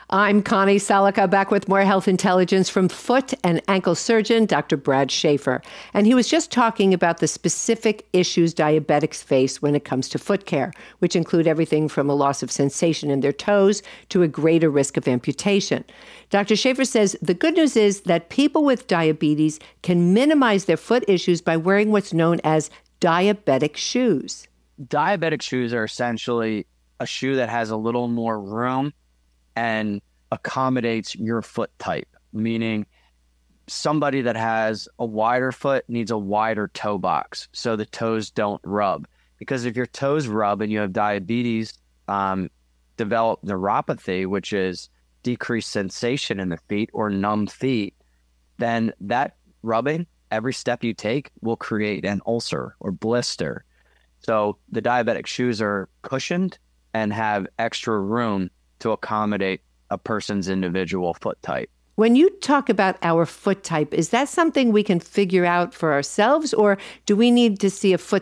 I'm Connie Salika, back with more health intelligence from foot and ankle surgeon Dr. Brad Schaefer. And he was just talking about the specific issues diabetics face when it comes to foot care, which include everything from a loss of sensation in their toes to a greater risk of amputation. Dr. Schaefer says the good news is that people with diabetes can minimize their foot issues by wearing what's known as diabetic shoes. Diabetic shoes are essentially a shoe that has a little more room and accommodates your foot type, meaning somebody that has a wider foot needs a wider toe box so the toes don't rub. Because if your toes rub and you have diabetes, develop neuropathy, which is decreased sensation in the feet or numb feet, then that rubbing, every step you take, will create an ulcer or blister. So the diabetic shoes are cushioned and have extra room to accommodate a person's individual foot type. When you talk about our foot type, is that something we can figure out for ourselves, or do we need to see a foot